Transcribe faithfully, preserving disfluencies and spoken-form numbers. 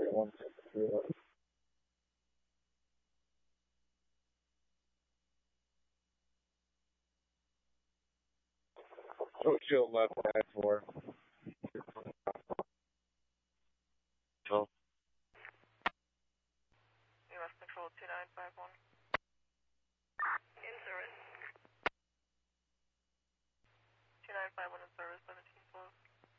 one six zero. Tokyo left nine four. Control. U S Control two nine five one. Insert. two nine five one insert.